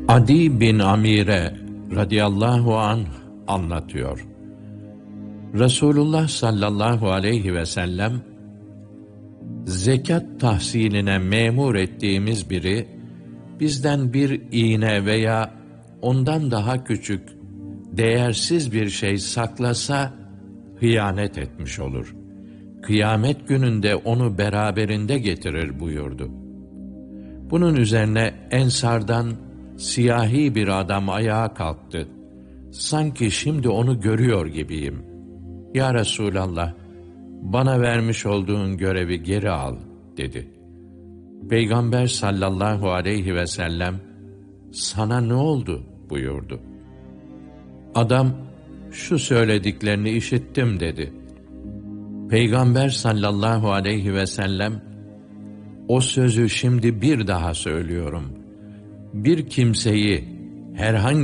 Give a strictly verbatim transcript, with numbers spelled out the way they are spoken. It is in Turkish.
Adi bin Amire radıyallahu anh anlatıyor. Resulullah sallallahu aleyhi ve sellem, zekat tahsiline memur ettiğimiz biri, bizden bir iğne veya ondan daha küçük, değersiz bir şey saklasa, hıyanet etmiş olur. Kıyamet gününde onu beraberinde getirir buyurdu. Bunun üzerine Ensardan siyahi bir adam ayağa kalktı. Sanki şimdi onu görüyor gibiyim. Ya Resulallah, bana vermiş olduğun görevi geri al, dedi. Peygamber sallallahu aleyhi ve sellem, sana ne oldu, buyurdu. Adam, şu söylediklerini işittim, dedi. Peygamber sallallahu aleyhi ve sellem, o sözü şimdi bir daha söylüyorum. Bir kimseyi herhangi